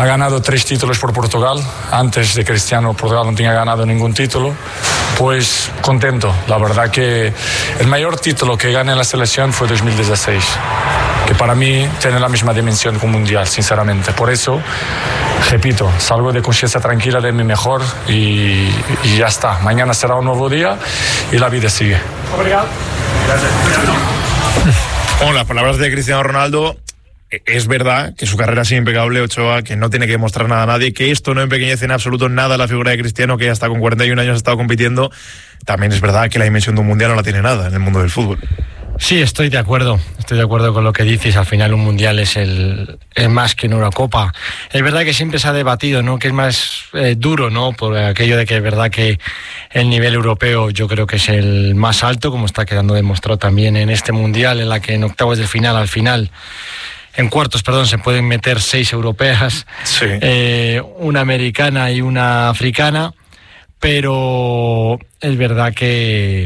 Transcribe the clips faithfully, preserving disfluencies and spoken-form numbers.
ha ganado tres títulos por Portugal. Antes de Cristiano, Portugal no tenía ganado ningún título. Pues contento. La verdad que el mayor título que gané en la selección fue dos mil dieciséis, que para mí tiene la misma dimensión que un mundial, sinceramente. Por eso, repito, salgo de conciencia tranquila de mi mejor y, y ya está. Mañana será un nuevo día y la vida sigue. Obrigado. Gracias. Bueno, las palabras de Cristiano Ronaldo. Es verdad que su carrera ha sido impecable, Ochoa, que no tiene que demostrar nada a nadie, que esto no empequeñece en absoluto nada la figura de Cristiano, que hasta con cuarenta y un años ha estado compitiendo. También es verdad que la dimensión de un mundial no la tiene nada en el mundo del fútbol. Sí, estoy de acuerdo, estoy de acuerdo con lo que dices. Al final un mundial es el es más que una Eurocopa. Es verdad que siempre se ha debatido, ¿no?, que es más eh, duro, ¿no?, por aquello de que es verdad que el nivel europeo yo creo que es el más alto, como está quedando demostrado también en este mundial, en la que en octavos de final, al final en cuartos, perdón, se pueden meter seis europeas, sí. eh, una americana y una africana, pero es verdad que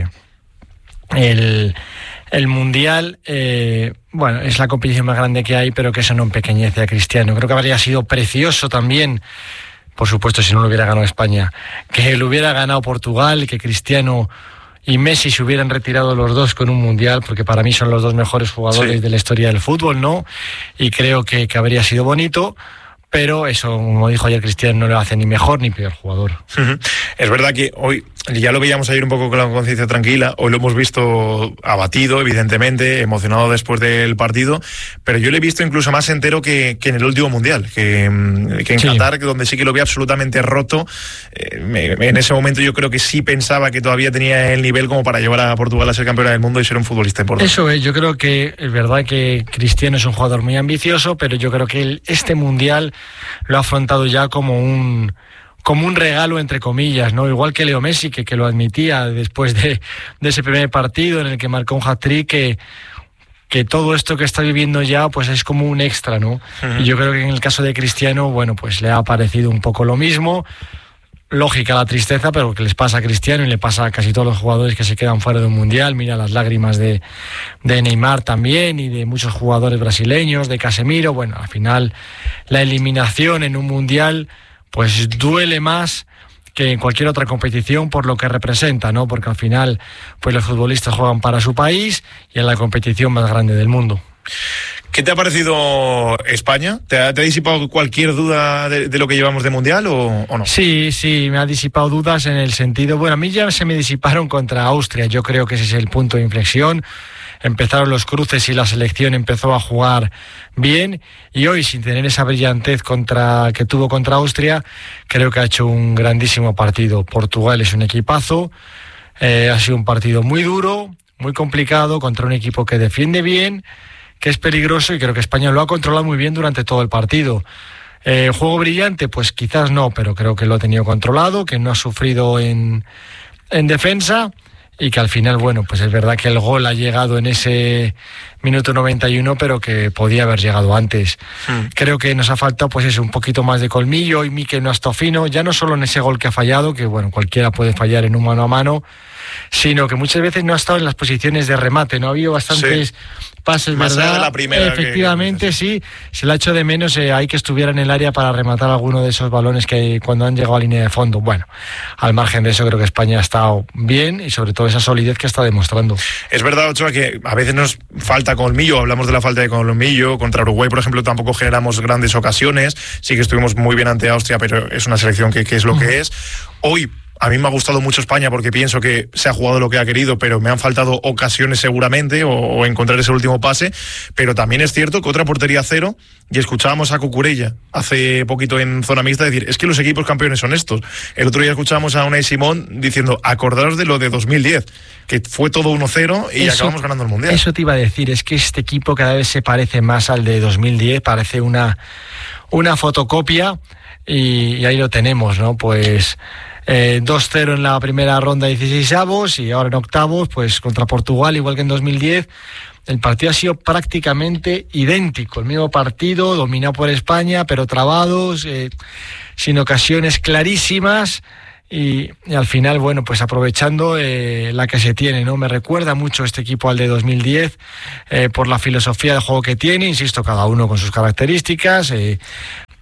el, el Mundial, eh, bueno, es la competición más grande que hay, pero que eso no empequeñece a Cristiano. Creo que habría sido precioso también, por supuesto, si no lo hubiera ganado España, que lo hubiera ganado Portugal, que Cristiano y Messi se hubieran retirado los dos con un mundial, porque para mí son los dos mejores jugadores sí. de la historia del fútbol, ¿no? Y creo que, que habría sido bonito, pero eso, como dijo ayer Cristiano, no lo hace ni mejor ni peor jugador. Uh-huh. Es verdad que hoy, ya lo veíamos ayer un poco con la conciencia tranquila, hoy lo hemos visto abatido, evidentemente, emocionado después del partido, pero yo le he visto incluso más entero que, que en el último mundial, que, que en sí. Qatar, donde sí que lo vi absolutamente roto. Eh, me, en ese momento yo creo que sí pensaba que todavía tenía el nivel como para llevar a Portugal a ser campeona del mundo y ser un futbolista importante. Eso es, yo creo que es verdad que Cristiano es un jugador muy ambicioso, pero yo creo que el, este mundial lo ha afrontado ya como un como un regalo, entre comillas, ¿no? Igual que Leo Messi, que, que lo admitía después de, de ese primer partido en el que marcó un hat-trick, que, que todo esto que está viviendo ya pues es como un extra, ¿no? Uh-huh. Y yo creo que en el caso de Cristiano, bueno, pues le ha parecido un poco lo mismo. Lógica la tristeza, pero que les pasa a Cristiano y le pasa a casi todos los jugadores que se quedan fuera de un mundial. Mira las lágrimas de, de Neymar también y de muchos jugadores brasileños, de Casemiro. Bueno, al final la eliminación en un mundial pues duele más que en cualquier otra competición por lo que representa, ¿no? Porque al final pues los futbolistas juegan para su país y en la competición más grande del mundo. ¿Qué te ha parecido España? ¿Te ha, te ha disipado cualquier duda de, de lo que llevamos de Mundial o, o no? Sí, sí, me ha disipado dudas en el sentido... Bueno, a mí ya se me disiparon contra Austria. Yo creo que ese es el punto de inflexión. Empezaron los cruces y la selección empezó a jugar bien. Y hoy, sin tener esa brillantez contra, que tuvo contra Austria, creo que ha hecho un grandísimo partido. Portugal es un equipazo. Eh, ha sido un partido muy duro, muy complicado, contra un equipo que defiende bien, que es peligroso, y creo que España lo ha controlado muy bien durante todo el partido. Eh, ¿Juego brillante? Pues quizás no, pero creo que lo ha tenido controlado, que no ha sufrido en, en defensa, y que al final, bueno, pues es verdad que el gol ha llegado en ese minuto noventa y uno, pero que podía haber llegado antes. Mm. Creo que nos ha faltado, pues eso, un poquito más de colmillo, y Mikel no ha estado fino, ya no solo en ese gol que ha fallado, que bueno, cualquiera puede fallar en un mano a mano, sino que muchas veces no ha estado en las posiciones de remate, no ha habido bastantes... Sí. Pases, más ¿verdad? allá de la primera Efectivamente, que... sí. Se le ha hecho de menos eh, ahí que estuviera en el área para rematar alguno de esos balones que cuando han llegado a línea de fondo. Bueno, al margen de eso, creo que España ha estado bien y sobre todo esa solidez que está demostrando. Es verdad, Ochoa, que a veces nos falta colmillo. Hablamos de la falta de colmillo. Contra Uruguay, por ejemplo, tampoco generamos grandes ocasiones. Sí que estuvimos muy bien ante Austria, pero es una selección que, que es lo uh-huh. que es. Hoy... A mí me ha gustado mucho España porque pienso que se ha jugado lo que ha querido, pero me han faltado ocasiones seguramente o, o encontrar ese último pase. Pero también es cierto que otra portería cero, y escuchábamos a Cucurella hace poquito en zona mixta decir, es que los equipos campeones son estos. El otro día escuchábamos a Unai Simón diciendo, acordaros de lo de dos mil diez, que fue todo uno cero y eso, acabamos ganando el Mundial. Eso te iba a decir, es que este equipo cada vez se parece más al de dos mil diez, parece una, una fotocopia y, y ahí lo tenemos, ¿no? Pues... Eh, dos cero en la primera ronda, dieciseisavos, y ahora en octavos, pues contra Portugal, igual que en dos mil diez. El partido ha sido prácticamente idéntico, el mismo partido, dominado por España, pero trabados, eh, sin ocasiones clarísimas, y, y al final, bueno, pues aprovechando eh, la que se tiene, ¿no? Me recuerda mucho este equipo al de dos mil diez, eh, por la filosofía de juego que tiene, insisto, cada uno con sus características, eh,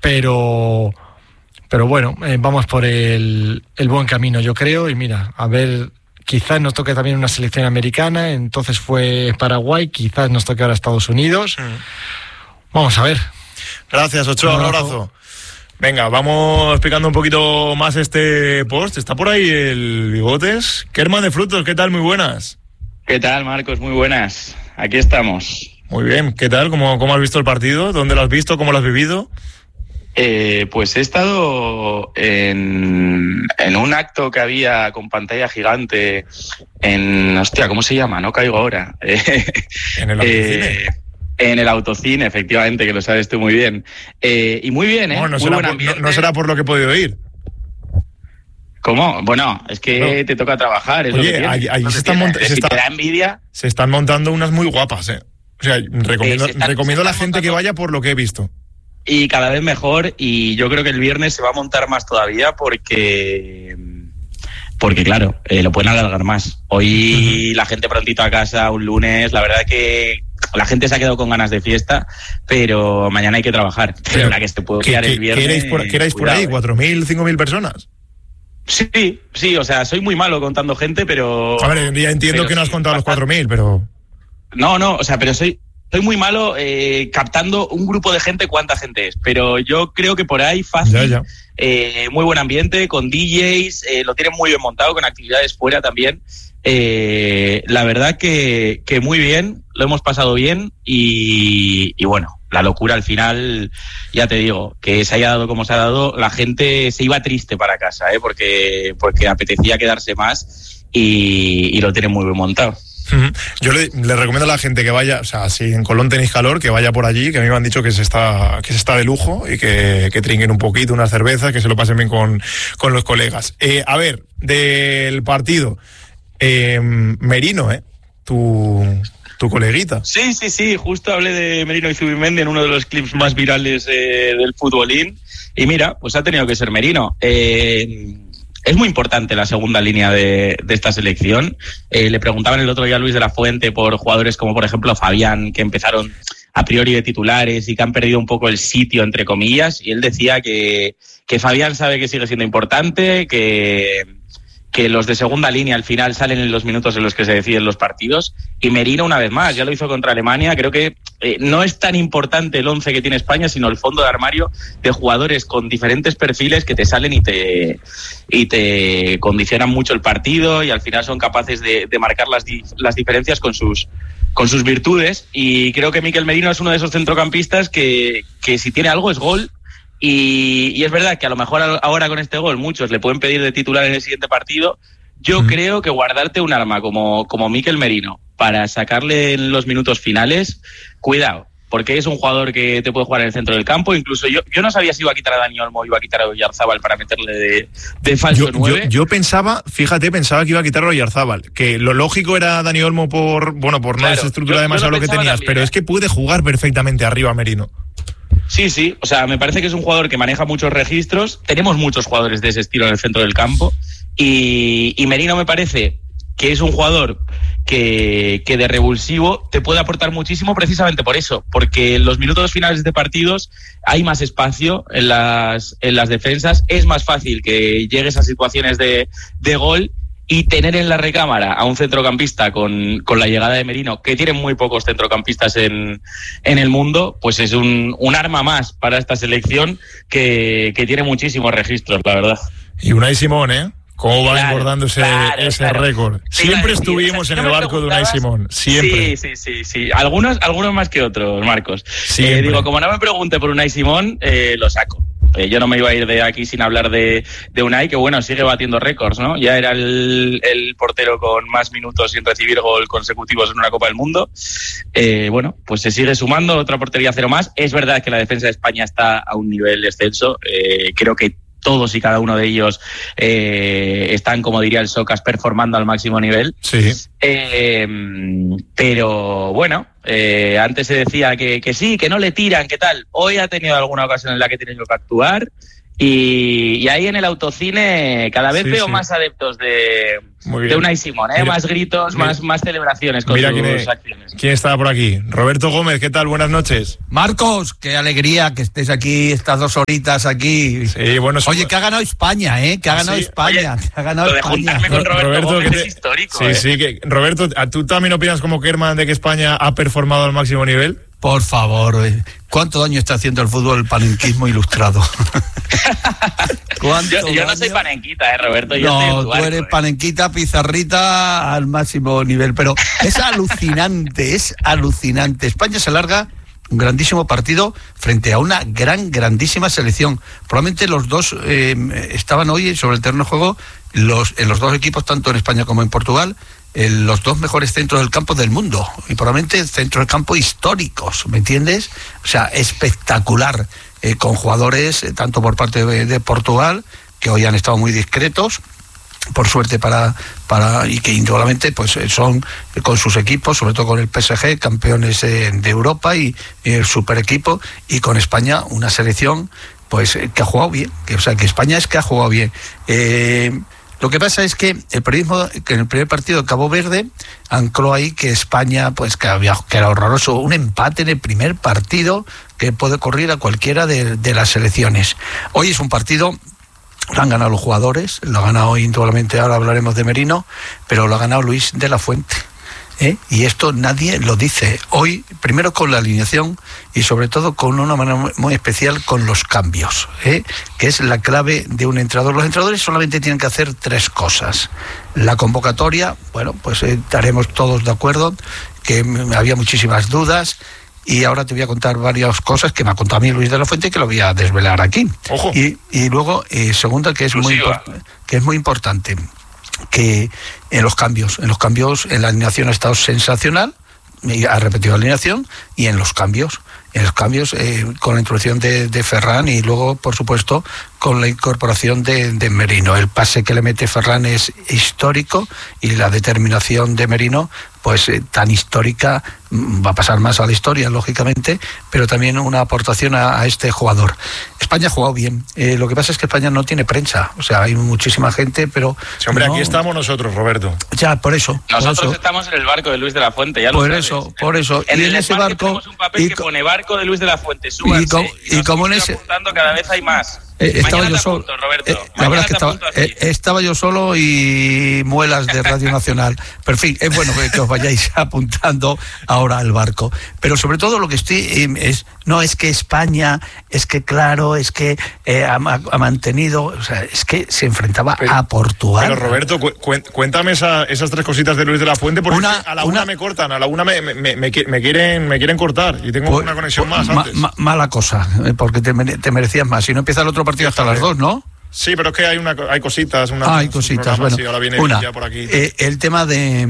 pero pero bueno, eh, vamos por el, el buen camino, yo creo, y mira, a ver, quizás nos toque también una selección americana, entonces fue Paraguay, quizás nos toque ahora Estados Unidos. Mm. Vamos a ver. Gracias, Ochoa, un abrazo. Venga, vamos explicando un poquito más este post. Está por ahí el Bigotes. Kerman de Frutos, ¿qué tal? Muy buenas. ¿Qué tal, Marcos? Muy buenas. Aquí estamos. Muy bien, ¿qué tal? ¿Cómo, cómo has visto el partido? ¿Dónde lo has visto? ¿Cómo lo has vivido? Eh, pues he estado en, en un acto que había con pantalla gigante en... Hostia, ¿cómo se llama? No caigo ahora. ¿En el autocine? Eh, en el autocine, efectivamente, que lo sabes tú muy bien. Eh, y muy bien, ¿eh? No, no, muy será buen por, no, no será por lo que he podido oír. ¿Cómo? Bueno, es que no. Te toca trabajar. Es Oye, lo que allí, allí se, están monta- se, si está, te da envidia, se están montando unas muy guapas, ¿eh? O sea, recomiendo, eh, están, recomiendo a la gente montando... que vaya por lo que he visto. Y cada vez mejor, y yo creo que el viernes se va a montar más todavía porque, porque claro, eh, lo pueden alargar más. Hoy uh-huh. La gente prontito a casa, un lunes, la verdad que la gente se ha quedado con ganas de fiesta, pero mañana hay que trabajar. Pero la que se puede quedar el viernes... ¿Qué erais por, ¿qué erais por ahí? ¿cuatro mil, cinco mil personas? Sí, sí, o sea, soy muy malo contando gente, pero... A ver, ya entiendo pero que no has sí, contado bastante. los cuatro mil, pero... No, no, o sea, pero soy... Soy muy malo eh, captando un grupo de gente, cuánta gente es, pero yo creo que por ahí fácil, ya, ya. Eh, muy buen ambiente, con D Js, eh, lo tienen muy bien montado, con actividades fuera también. Eh, la verdad que, que muy bien, lo hemos pasado bien y, y bueno, la locura al final, ya te digo, que se haya dado como se ha dado, la gente se iba triste para casa, eh, porque, porque apetecía quedarse más y, y lo tienen muy bien montado. Yo le, le recomiendo a la gente que vaya, o sea, si en Colón tenéis calor, que vaya por allí, que a mí me han dicho que se está, que se está de lujo y que, que trinquen un poquito, unas cervezas, que se lo pasen bien con, con los colegas. Eh, a ver, del partido, eh, Merino, ¿eh? Tu, tu coleguita. Sí, sí, sí, justo hablé de Merino y Zubimendi en uno de los clips más virales eh, del futbolín y mira, pues ha tenido que ser Merino. Eh... Es muy importante la segunda línea de, de esta selección. Eh, le preguntaban el otro día a Luis de la Fuente por jugadores como, por ejemplo, Fabián, que empezaron a priori de titulares y que han perdido un poco el sitio, entre comillas, y él decía que, que Fabián sabe que sigue siendo importante, que, que los de segunda línea al final salen en los minutos en los que se deciden los partidos, y Merino una vez más, ya lo hizo contra Alemania. Creo que eh, no es tan importante el once que tiene España, sino el fondo de armario de jugadores con diferentes perfiles que te salen y te, y te condicionan mucho el partido y al final son capaces de, de marcar las, di, las diferencias con sus, con sus virtudes, y creo que Mikel Merino es uno de esos centrocampistas que, que si tiene algo es gol. Y, y es verdad que a lo mejor ahora con este gol muchos le pueden pedir de titular en el siguiente partido. Yo mm. creo que guardarte un arma como, como Mikel Merino para sacarle en los minutos finales, cuidado, porque es un jugador que te puede jugar en el centro del campo. Incluso yo, yo no sabía si iba a quitar a Dani Olmo o iba a quitar a Oyarzábal para meterle de, de falso yo, nueve. Yo, yo pensaba, fíjate, pensaba que iba a quitar a Oyarzábal, que lo lógico era Dani Olmo por, bueno, por claro, no desestructurar demasiado lo, lo que tenías, también, pero ¿eh? Es que puede jugar perfectamente arriba Merino. Sí, sí, o sea, me parece que es un jugador que maneja muchos registros. Tenemos muchos jugadores de ese estilo en el centro del campo y, y Merino me parece que es un jugador que, que de revulsivo te puede aportar muchísimo precisamente por eso, porque en los minutos finales de partidos hay más espacio en las, en las defensas, es más fácil que llegues a situaciones de, de gol. Y tener en la recámara a un centrocampista con, con la llegada de Merino, que tienen muy pocos centrocampistas en, en el mundo, pues es un, un arma más para esta selección que, que tiene muchísimos registros, la verdad. Y Unai Simón, ¿eh? ¿Cómo va claro, engordando ese, claro, ese claro. récord? Siempre sí, estuvimos o sea, si en el barco de Unai Simón, siempre. Sí, sí, sí, sí. Algunos, algunos más que otros, Marcos. Eh, digo, como no me pregunte por Unai Simón, eh, lo saco. Eh, yo no me iba a ir de aquí sin hablar de, de Unai, que bueno, sigue batiendo récords, ¿no? Ya era el, el portero con más minutos sin recibir gol consecutivos en una Copa del Mundo. Eh, bueno, pues se sigue sumando, otra portería cero más. Es verdad que la defensa de España está a un nivel excelso. Eh, creo que todos y cada uno de ellos eh, están, como diría el Socas, performando al máximo nivel. Sí. Eh, pero bueno, eh, antes se decía que, que sí, que no le tiran, que tal. Hoy ha tenido alguna ocasión en la que tiene que actuar Y, y ahí en el autocine cada vez Sí, veo sí. más adeptos de, Muy bien. de Unai Simón, ¿eh? Mira, más gritos, mira, más, más celebraciones con Mira sus quién, es- acciones. quién está por aquí. Roberto Gómez, ¿qué tal? Buenas noches. Marcos, qué alegría que estés aquí, estas dos horitas aquí. Sí, bueno, Oye, que ha ganado España, ¿eh? Que ha ¿Ah, ganado sí? España, Oye, que ha ganado lo de España. juntarme con Roberto Gómez que es histórico, Sí, ¿eh? sí, que Roberto, ¿tú también opinas como Kerman de que España ha performado al máximo nivel? Por favor, eh, ¿cuánto daño está haciendo el fútbol el panenquismo ilustrado? ¿Cuánto Yo, yo no daño? soy panenquita, ¿eh, Roberto? Yo estoy en No, tu tú barco, eres ¿eh? panenquita, pizarrita al máximo nivel, pero es alucinante, es alucinante. España se larga un grandísimo partido frente a una gran, grandísima selección. Probablemente los dos eh, estaban hoy sobre el terreno de juego, los, en los dos equipos, tanto en España como en Portugal, eh, los dos mejores centros del campo del mundo, y probablemente centros del campo históricos, ¿me entiendes? O sea, espectacular, eh, con jugadores, eh, tanto por parte de, de Portugal, que hoy han estado muy discretos, por suerte para para y que indudablemente pues son eh, con sus equipos, sobre todo con el P S G, campeones eh, de Europa y, y el super equipo, y con España una selección pues eh, que ha jugado bien, que o sea que España es que ha jugado bien. Eh, lo que pasa es que el periodismo, que en el primer partido de Cabo Verde ancló ahí que España pues que había que era horroroso, un empate en el primer partido que puede ocurrir a cualquiera de, de las selecciones. Hoy es un partido. Lo han ganado los jugadores, lo ha ganado indudablemente, ahora hablaremos de Merino, pero lo ha ganado Luis de la Fuente, ¿eh? Y esto nadie lo dice. Hoy, primero con la alineación y sobre todo con una manera muy especial con los cambios, ¿eh? Que es la clave de un entrenador. Los entrenadores solamente tienen que hacer tres cosas. La convocatoria, bueno, pues eh, estaremos todos de acuerdo, que mm, había muchísimas dudas. Y ahora te voy a contar varias cosas que me ha contado a mí Luis de la Fuente, que lo voy a desvelar aquí. Ojo. Y, y luego, eh, segunda, que es, muy Exclusiva. import- que es muy importante, que en los cambios, en los cambios, en la alineación ha estado sensacional, y ha repetido la alineación, y en los cambios, en los cambios eh, con la introducción de, de Ferran y luego, por supuesto, con la incorporación de, de Merino. El pase que le mete Ferran es histórico y la determinación de Merino, pues eh, tan histórica, va a pasar más a la historia, lógicamente, pero también una aportación a, a este jugador. España ha jugado bien. Eh, lo que pasa es que España no tiene prensa, o sea, hay muchísima gente, pero... Sí, hombre, no- aquí estamos nosotros, Roberto. Ya, por eso. por Nosotros eso. estamos en el barco de Luis de la Fuente, ya lo Por sabes. eso, por eso. En Y el en ese desmarque barco- tenemos un papel y que co- pone barco de Luis de la Fuente, súbanse. Y como- y nos como en hemos ese- ido apuntando, cada vez hay más. Eh, estaba Mañana yo te solo. apunto, Roberto. Eh, la Mañana verdad es que te estaba, apunto a ti. eh, estaba yo solo y muelas de Radio Nacional. Pero en fin, es bueno que, que os vayáis apuntando ahora al barco. Pero sobre todo lo que estoy eh, es no es que España, es que claro, es que eh, ha, ha mantenido, o sea, es que se enfrentaba Pero- a Portugal. Pero Roberto, cu- cuen- cuéntame esa- esas tres cositas de Luis de la Fuente, porque Una- es que a la una, una- me cortan, a la una me, me, me- me qui- me quieren, me quieren cortar y tengo Pues- una conexión pues, más ma- antes. ma- mala cosa, eh, porque te, mere- te merecías más. Si no empieza el otro partido hasta las dos, ¿no? Sí, pero es que hay una, hay cositas, una, Ah, hay un cositas, programa, bueno. sí, ahora viene Una, ya por aquí. eh, el tema de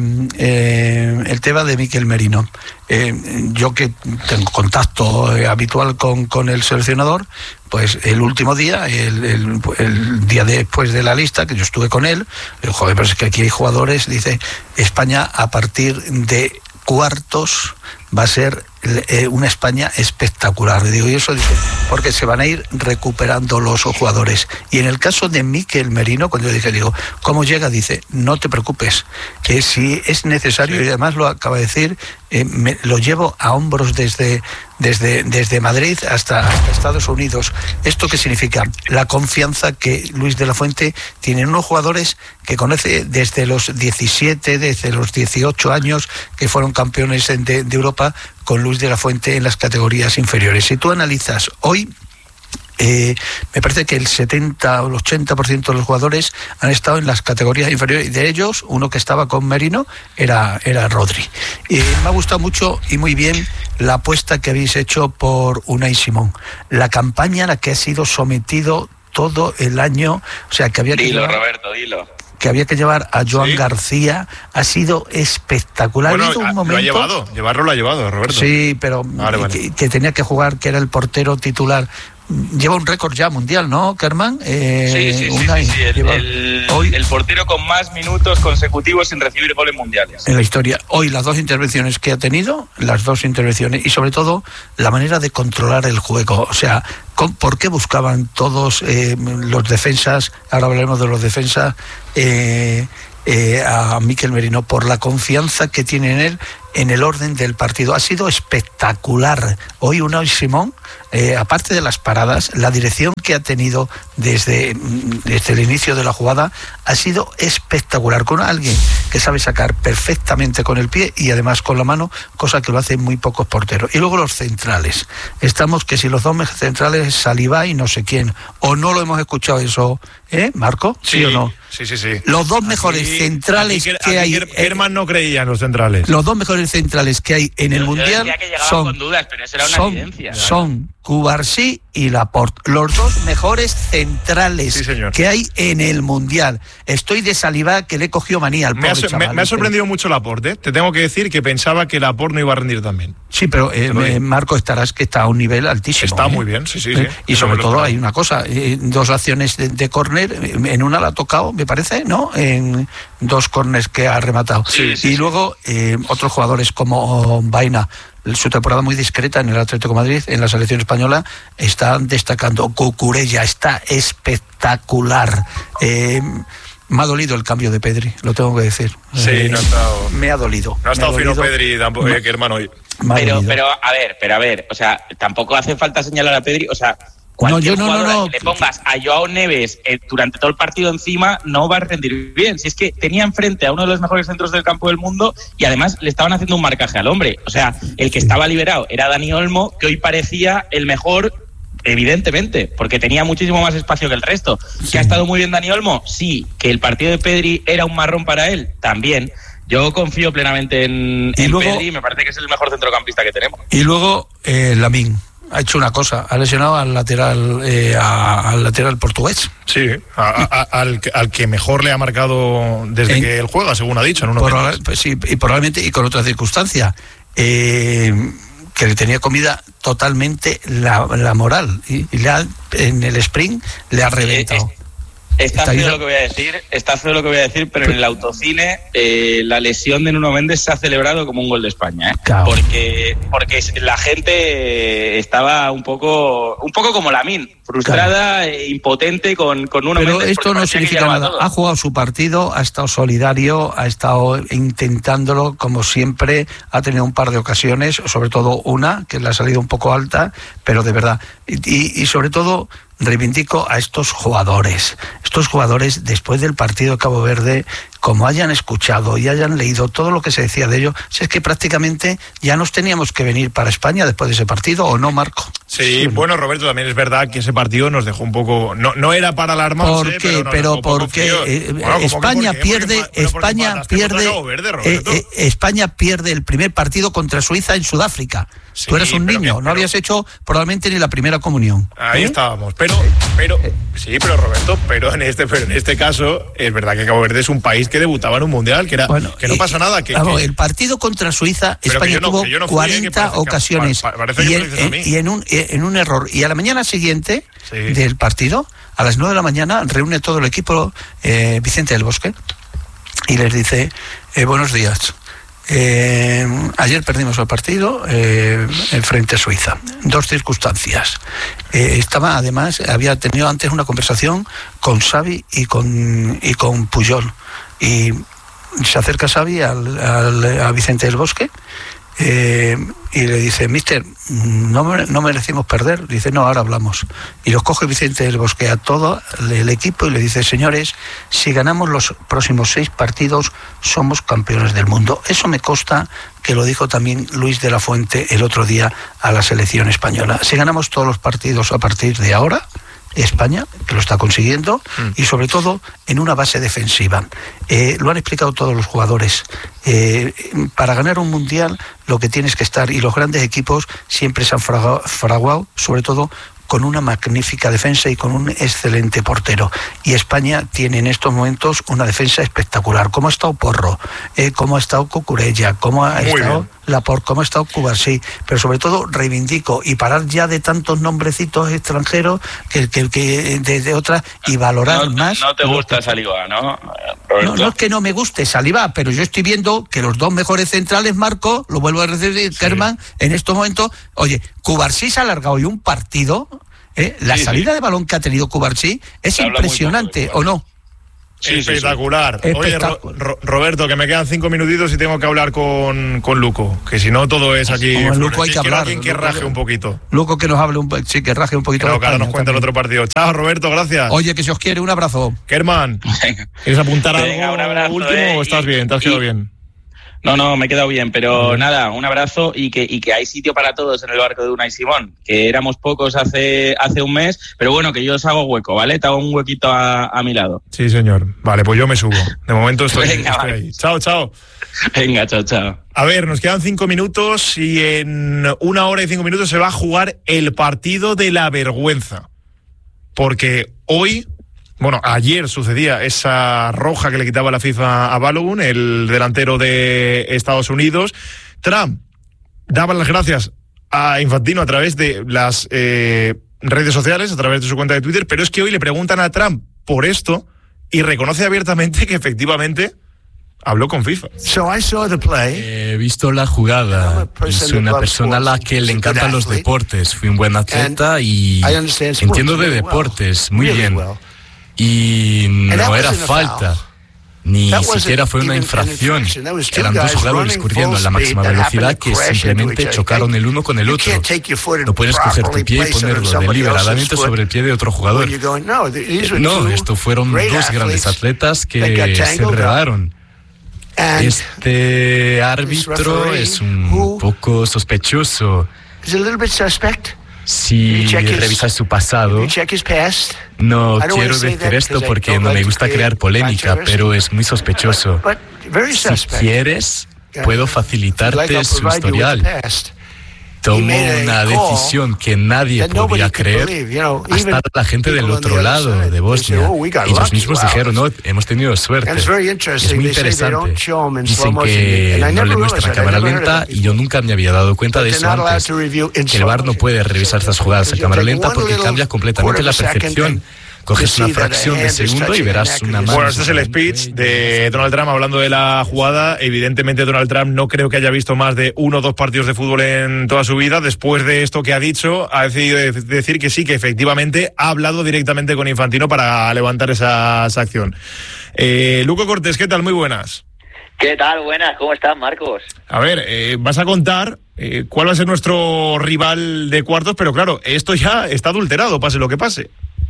eh, el tema de Mikel Merino. Eh, yo que tengo contacto eh, habitual con, con el seleccionador, pues el último día, el, el, el día después de la lista, que yo estuve con él, digo, joder, pero es que aquí hay jugadores, dice, España a partir de cuartos va a ser eh, una España espectacular. Digo, y eso dice, porque se van a ir recuperando los jugadores. Y en el caso de Mikel Merino, cuando yo dije, digo, ¿cómo llega? Dice, no te preocupes, que si es necesario, y además lo acaba de decir, eh, me, lo llevo a hombros desde, desde, desde Madrid hasta, hasta Estados Unidos. ¿Esto qué significa? La confianza que Luis de la Fuente tiene en unos jugadores que conoce desde los diecisiete, desde los dieciocho años, que fueron campeones de, de Europa con Luis de la Fuente en las categorías inferiores. Si tú analizas hoy, eh, me parece que el setenta o el ochenta por ciento de los jugadores han estado en las categorías inferiores, y de ellos uno que estaba con Merino era, era Rodri. Y me ha gustado mucho y muy bien la apuesta que habéis hecho por Unai Simón, la campaña a la que ha sido sometido todo el año, o sea que había que Dilo, llevar, Roberto, dilo. que había que llevar a Joan Sí. García, ha sido espectacular. Bueno, ha habido un a- momento, lo ha llevado, llevarlo lo ha llevado, Roberto. sí, pero Vale, vale. Que, que tenía que jugar, que era el portero titular. Lleva un récord ya mundial, ¿no, Kerman? Eh, Sí, sí, sí, Unai, sí, sí, el, lleva- el- hoy, el portero con más minutos consecutivos sin recibir goles mundiales. en la historia. Hoy las dos intervenciones que ha tenido, las dos intervenciones, y sobre todo la manera de controlar el juego. O sea, ¿por qué buscaban todos eh, los defensas, ahora hablaremos de los defensas, eh, eh, a Mikel Merino? Por la confianza que tiene en él, en el orden del partido. Ha sido espectacular. Hoy Unai Simón, eh, aparte de las paradas, la dirección que ha tenido desde, desde el inicio de la jugada ha sido espectacular, con alguien que sabe sacar perfectamente con el pie y además con la mano, cosa que lo hacen muy pocos porteros. Y luego los centrales. Estamos que si los dos centrales, Saliba y no sé quién, o no lo hemos escuchado eso, ¿eh, Marco? ¿Sí, sí o no? Sí, sí, sí. Los dos mejores aquí, centrales aquí, que aquí, hay... Herman no creía en los centrales. Los dos mejores centrales que hay en el yo, Mundial yo que son, con dudas, pero eso era una son, evidencia. son Cubarsí y Laporte, los dos mejores centrales sí, que hay en el Mundial. Estoy de Saliba, que le cogió manía al pobre me ha, chaval. Me, me ha sorprendido mucho Laporte, ¿eh? Te tengo que decir que pensaba que Laporte no iba a rendir también. Sí, pero eh, me, Marco, estarás que está a un nivel altísimo. Está ¿eh? muy bien, sí, sí. Eh, sí. Y sobre todo hay una cosa, eh, dos acciones de, de córner, en una la ha tocado, me parece, ¿no? En dos córners que ha rematado. Sí, y sí, luego eh, otros jugadores como Vaina, su temporada muy discreta en el Atlético de Madrid, en la selección española, están destacando. Cucurella está espectacular. Eh, me ha dolido el cambio de Pedri, lo tengo que decir. Sí, eh, no ha estado... Me ha dolido. No ha estado ha fino dolido. Pedri tampoco, eh, que hermano hoy. Pero, pero, a ver, pero a ver, o sea, tampoco hace falta señalar a Pedri, o sea... No, yo no, no, no. Que le pongas a Joao Neves eh, durante todo el partido encima, no va a rendir bien. Si es que tenía enfrente a uno de los mejores centros del campo del mundo y además le estaban haciendo un marcaje al hombre. O sea, el que estaba liberado era Dani Olmo, que hoy parecía el mejor, evidentemente, porque tenía muchísimo más espacio que el resto. Sí. ¿Que ha estado muy bien Dani Olmo? Sí. ¿Que el partido de Pedri era un marrón para él? También. Yo confío plenamente en, en luego, Pedri, me parece que es el mejor centrocampista que tenemos. Y luego, eh, Lamine ha hecho una cosa, ha lesionado al lateral eh, a, al lateral portugués. Sí, a, a, al, al que mejor le ha marcado desde en, que él juega, según ha dicho. En unos por, pues sí, y probablemente y con otra circunstancia, eh, que le tenía comida totalmente la, la moral y, y le ha, en el sprint le ha reventado. Eh, eh. Está feo lo que voy a decir, está feo lo que voy a decir, pero en el autocine eh, la lesión de Nuno Méndez se ha celebrado como un gol de España, ¿eh? Claro. porque porque la gente estaba un poco un poco como Lamine, frustrada, claro. e impotente con, con Nuno pero Méndez. Esto no significa nada. Ha jugado su partido, ha estado solidario, ha estado intentándolo como siempre, ha tenido un par de ocasiones, sobre todo una que le ha salido un poco alta, pero de verdad, y, y sobre todo reivindico a estos jugadores, estos jugadores después del partido de Cabo Verde, como hayan escuchado y hayan leído todo lo que se decía de ellos, si es que prácticamente ya nos teníamos que venir para España después de ese partido, ¿o no, Marco? Sí, sí, bueno, Roberto, también es verdad que ese partido nos dejó un poco, no, no era para alarmarse, ¿por qué? pero, pero porque eh, bueno, España que, pierde, porque, España pierde, Verde, eh, eh, España pierde el primer partido contra Suiza en Sudáfrica. Sí, tú eres un niño, que, pero, no habías hecho probablemente ni la primera comunión. Ahí ¿eh? estábamos, pero, pero, sí, pero Roberto, pero en este, pero en este caso es verdad que Cabo Verde es un país que debutaba en un mundial, que era, bueno, que no eh, pasa nada. Que, vamos, que, el partido contra Suiza, España no, tuvo no cuarenta parece, ocasiones que, parece y, en, en, y en un en un error. Y a la mañana siguiente sí. del partido, a las nueve de la mañana, reúne todo el equipo eh, Vicente del Bosque y les dice eh, buenos días. Eh, ayer perdimos el partido eh, frente a Suiza. Dos circunstancias. Eh, estaba, además, había tenido antes una conversación con Xavi y con y con Puyol. Y se acerca Xavi al, al, a Vicente del Bosque eh, y le dice: Mister, no, no merecimos perder. Dice: no, ahora hablamos. Y los coge Vicente del Bosque a todo el equipo y le dice: señores, si ganamos los próximos seis partidos somos campeones del mundo. Eso me consta que lo dijo también Luis de la Fuente el otro día a la selección española. Si ganamos todos los partidos a partir de ahora, España, que lo está consiguiendo, mm. y sobre todo en una base defensiva. Eh, lo han explicado todos los jugadores. Eh, para ganar un mundial lo que tienes que estar, y los grandes equipos siempre se han fraguado, fraguado sobre todo con una magnífica defensa y con un excelente portero. Y España tiene en estos momentos una defensa espectacular. ¿Cómo ha estado Porro? Eh, ¿Cómo ha estado Cucurella? ¿Cómo ha Muy estado bien. Laporte? ¿Cómo ha estado Cubarsí? Pero sobre todo reivindico y parar ya de tantos nombrecitos extranjeros que, que, que de, de otras y valorar no, más. No te gusta Saliba, ¿no? No, no es que no me guste Saliba, pero yo estoy viendo que los dos mejores centrales, Marco, lo vuelvo a decir, sí. Kerman, en estos momentos, oye, Cubarsí se ha alargado hoy un partido ¿eh? La sí, salida sí. de balón que ha tenido Cubarsí es Habla impresionante, ¿o no? Sí, espectacular. Sí, sí. Oye, Ro- Ro- Roberto, que me quedan cinco minutitos y tengo que hablar con, con Luco, que si no todo es aquí. Con Luco hay que Quiero hablar. alguien que Luco, raje un poquito. Luego que nos hable un sí, que raje un poquito. Claro, de que ahora España nos cuenta el también. otro partido. Chao, Roberto, gracias. Oye, que se os quiere, un abrazo. Kerman, Venga. ¿quieres apuntar Venga, algo un abrazo, último eh, o estás y- bien? ¿Te has y- quedado bien? No, no, me he quedado bien, pero nada, un abrazo y que, y que hay sitio para todos en el barco de Unai Simón, que éramos pocos hace, hace un mes, pero bueno, que yo os hago hueco, ¿vale? Te hago un huequito a, a mi lado. Sí, señor. Vale, pues yo me subo. De momento estoy, Venga, estoy vale. ahí. Chao, chao. Venga, chao, chao. A ver, nos quedan cinco minutos y en una hora y cinco minutos se va a jugar el partido de la vergüenza. Porque hoy, bueno, ayer sucedía esa roja que le quitaba la FIFA a Balogun, el delantero de Estados Unidos. Trump daba las gracias a Infantino a través de las eh, redes sociales, a través de su cuenta de Twitter, pero es que hoy le preguntan a Trump por esto y reconoce abiertamente que efectivamente habló con FIFA. He visto la jugada. Soy una persona a la que le encantan los deportes. Fui un buen atleta y entiendo de deportes muy bien. Y no era falta. Ni siquiera fue una infracción. Eran dos jugadores corriendo a la máxima velocidad que simplemente chocaron el uno con el otro. No puedes coger tu pie y ponerlo deliberadamente sobre el pie de otro jugador. No, estos fueron dos grandes atletas que se enredaron. Este árbitro es un poco sospechoso. Si revisas su pasado, no quiero decir esto porque no me gusta crear polémica, pero es muy sospechoso. Si quieres, puedo facilitarte su historial. Tomó una decisión que nadie podía creer, hasta la gente del otro lado de Bosnia. Ellos mismos dijeron, no, hemos tenido suerte. Es muy interesante. Dicen que no le muestran a cámara lenta y yo nunca me había dado cuenta de eso antes. Que el V A R no puede revisar estas jugadas a cámara lenta porque cambia completamente la percepción. Coges una fracción de segundo y verás una mano. Bueno, este es el speech de Donald Trump hablando de la jugada. Evidentemente Donald Trump no creo que haya visto más de uno o dos partidos de fútbol en toda su vida. Después de esto que ha dicho, ha decidido decir que sí, que efectivamente ha hablado directamente con Infantino para levantar esa acción. Eh, Luco Cortés, ¿qué tal? Muy buenas. ¿Qué tal? Buenas, ¿cómo estás, Marcos? A ver, eh, vas a contar eh, cuál va a ser nuestro rival de cuartos, pero claro, esto ya está adulterado, pase lo que pase.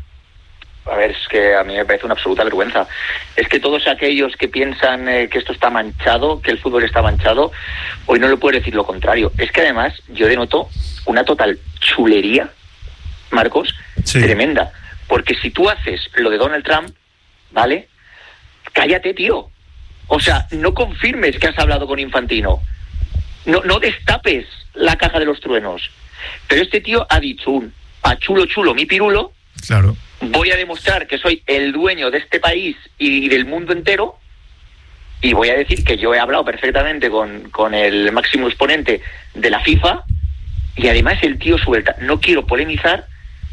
A ver, es que a mí me parece una absoluta vergüenza. Es que todos aquellos que piensan eh, que esto está manchado, que el fútbol está manchado, hoy no le puedo decir lo contrario. Es que además yo denoto una total chulería, Marcos, sí. Tremenda. Porque si tú haces lo de Donald Trump, ¿vale? Cállate, tío. O sea, no confirmes que has hablado con Infantino. No, no destapes la caja de los truenos. Pero este tío ha dicho un pa chulo chulo mi pirulo. Claro. Voy a demostrar que soy el dueño de este país y del mundo entero y voy a decir que yo he hablado perfectamente con, con el máximo exponente de la FIFA y además el tío suelta, no quiero polemizar,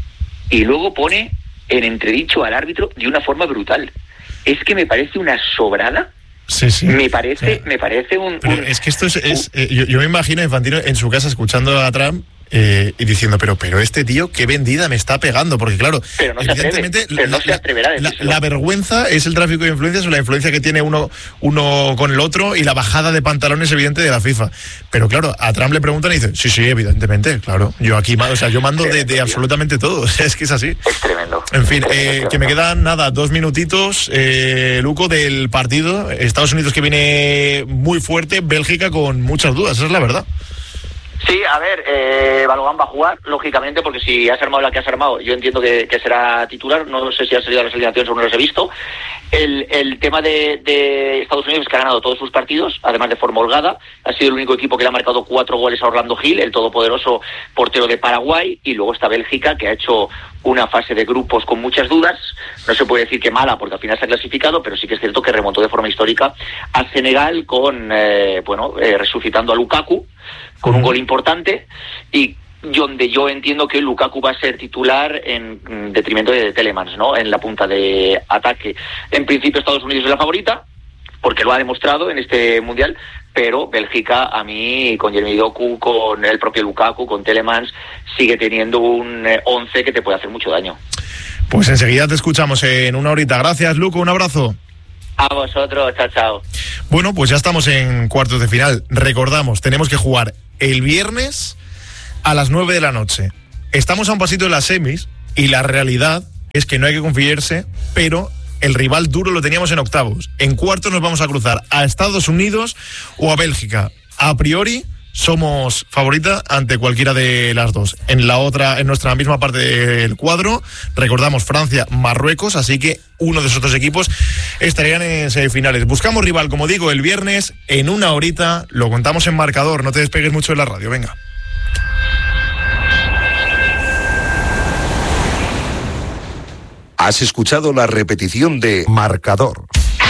y luego pone en entredicho al árbitro de una forma brutal. Es que me parece una sobrada. Sí, sí. Me parece, sí. me parece un, un... Es que esto es... es eh, yo, yo me imagino a Infantino en su casa escuchando a Trump Eh, y diciendo, pero pero este tío, qué vendida me está pegando, porque claro, pero no evidentemente se atreve, pero no la, se atreverá a la, la vergüenza es el tráfico de influencias o la influencia que tiene uno uno con el otro y la bajada de pantalones evidente de la FIFA. Pero claro, a Trump le preguntan y dice, sí, sí, evidentemente, claro, yo aquí, o sea, yo mando de, de absolutamente todo, es que es así. Es tremendo. En fin, eh, que me quedan nada, dos minutitos, eh, Luco, del partido, Estados Unidos que viene muy fuerte, Bélgica con muchas dudas, esa es la verdad. Sí, a ver, eh, Balogun va a jugar, lógicamente, porque si has armado la que has armado, yo entiendo que, que será titular, no sé si ha salido a las alineaciones o no los he visto. El, el tema de, de Estados Unidos es que ha ganado todos sus partidos, además de forma holgada, ha sido el único equipo que le ha marcado cuatro goles a Orlando Gil, el todopoderoso portero de Paraguay, y luego está Bélgica, que ha hecho una fase de grupos con muchas dudas, no se puede decir que mala porque al final se ha clasificado, pero sí que es cierto que remontó de forma histórica a Senegal con, eh, bueno, eh, resucitando a Lukaku, con un gol importante, y donde yo entiendo que Lukaku va a ser titular en detrimento de Telemans, ¿no? En la punta de ataque. En principio Estados Unidos es la favorita, porque lo ha demostrado en este Mundial, pero Bélgica, a mí, con Jeremy Doku, con el propio Lukaku, con Telemans, sigue teniendo un once que te puede hacer mucho daño. Pues enseguida te escuchamos en una horita. Gracias, Luco, un abrazo. A vosotros, chao, chao. Bueno, pues ya estamos en cuartos de final. Recordamos, tenemos que jugar el viernes a las nueve de la noche. Estamos a un pasito de las semis y la realidad es que no hay que confiarse, pero el rival duro lo teníamos en octavos. En cuartos nos vamos a cruzar a Estados Unidos o a Bélgica. A priori somos favorita ante cualquiera de las dos. En la otra, en nuestra misma parte del cuadro, recordamos Francia, Marruecos, así que uno de esos dos equipos estarían en semifinales. Buscamos rival, como digo, el viernes en una horita, lo contamos en marcador, no te despegues mucho de la radio, venga. Has escuchado la repetición de Marcador.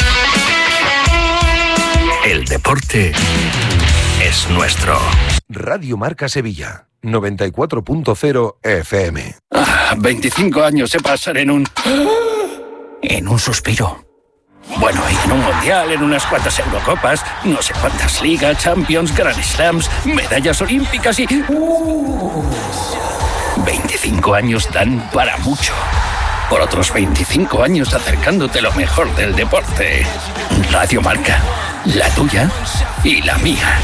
El deporte es nuestro. Radio Marca Sevilla, noventa y cuatro punto cero F M. Ah, veinticinco años se pasan en un... en un suspiro. Bueno, y en un mundial, en unas cuantas Eurocopas, no sé cuántas ligas, Champions, Grand Slams, medallas olímpicas y... Uh, veinticinco años dan para mucho. Por otros veinticinco años acercándote lo mejor del deporte. Radio Marca, la tuya y la mía.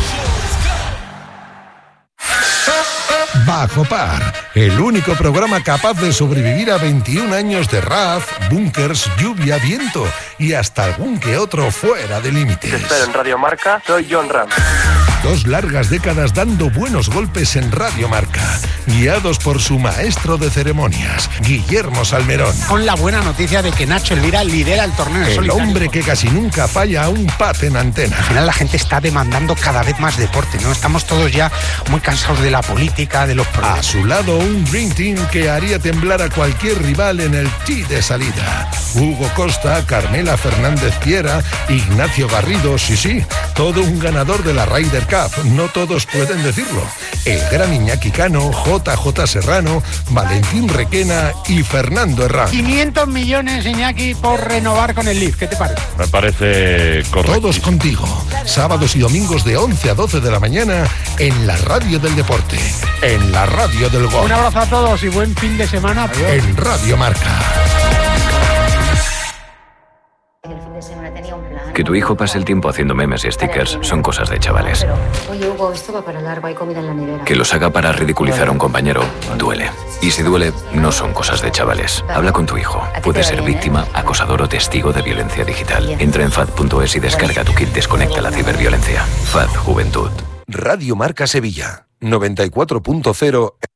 Bajo Par, el único programa capaz de sobrevivir a veintiún años de R A F, búnkers, lluvia, viento y hasta algún que otro fuera de límites. Te espero en Radio Marca, soy John Ram. Dos largas décadas dando buenos golpes en Radio Marca, guiados por su maestro de ceremonias, Guillermo Salmerón. Con la buena noticia de que Nacho Elvira lidera el torneo en El solitario. hombre que casi nunca falla a un pat en antena. Al final la gente está demandando cada vez más deporte, ¿no? Estamos todos ya muy cansados de la política, de los problemas. A su lado, un Dream Team que haría temblar a cualquier rival en el tee de salida. Hugo Costa, Carmela Fernández Piera, Ignacio Garrido, sí, sí, todo un ganador de la Ryder Cup, no todos pueden decirlo. El gran Iñaki Cano, J J Serrano, Valentín Requena y Fernando Herrán. quinientos millones, Iñaki, por renovar con el Leaf, ¿qué te parece? Me parece correcto. Todos contigo, sábados y domingos de once a doce de la mañana en la radio del deporte, en la radio del gol. Un abrazo a todos y buen fin de semana. Adiós. En Radio Marca. Que tu hijo pase el tiempo haciendo memes y stickers son cosas de chavales. Oye, Hugo, esto va para largo, hay comida en la nevera. Que los haga para ridiculizar a un compañero duele. Y si duele, no son cosas de chavales. Habla con tu hijo. Puede ser víctima, acosador o testigo de violencia digital. Entra en fad punto es y descarga tu kit Desconecta la ciberviolencia. F A D Juventud. Radio Marca Sevilla, noventa y cuatro punto cero